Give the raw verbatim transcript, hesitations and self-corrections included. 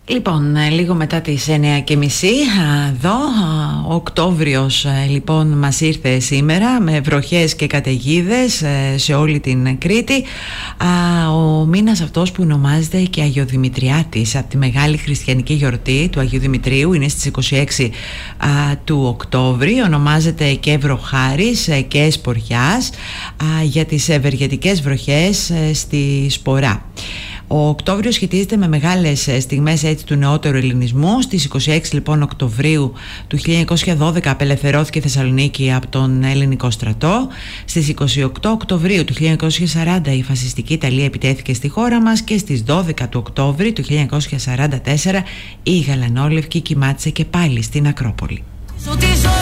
Λοιπόν, λίγο μετά τις εννιά και μισή, εδώ ο Οκτώβριος λοιπόν μας ήρθε σήμερα με βροχές και καταιγίδες σε όλη την Κρήτη. Ο μήνας αυτός που ονομάζεται και Αγιοδημητριάτης, από τη μεγάλη χριστιανική γιορτή του Αγίου Δημητρίου, είναι στις είκοσι έξι του Οκτώβρη. Ονομάζεται και βροχάρης και εσποριάς για τις ευεργετικές βροχές στη Σπορά. Ο Οκτώβριος σχετίζεται με μεγάλες στιγμές έτσι του νεότερου ελληνισμού. Στις είκοσι έξι λοιπόν Οκτωβρίου του χίλια εννιακόσια δώδεκα απελευθερώθηκε η Θεσσαλονίκη από τον ελληνικό στρατό. Στις είκοσι οκτώ Οκτωβρίου του χίλια εννιακόσια σαράντα η φασιστική Ιταλία επιτέθηκε στη χώρα μας και στις δώδεκα του Οκτώβρη του χίλια εννιακόσια σαράντα τέσσερα η Γαλανόλευκη κοιμάτισε και πάλι στην Ακρόπολη.